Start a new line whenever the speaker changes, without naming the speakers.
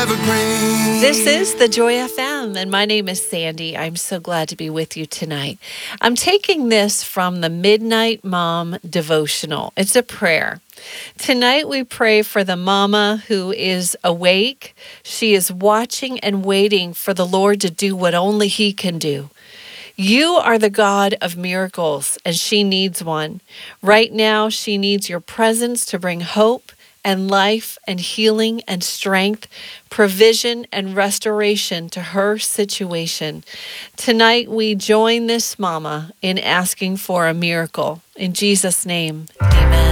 evergreen.
This is the Joy FM, and my name is Sandy. I'm so glad to be with you tonight. I'm taking this from the Midnight Mom devotional. It's a prayer. Tonight we pray for the mama who is awake. She is watching and waiting for the Lord to do what only He can do. You are the God of miracles, and she needs one. Right now, she needs your presence to bring hope and life and healing and strength, provision and restoration to her situation. Tonight, we join this mama in asking for a miracle. In Jesus' name, amen.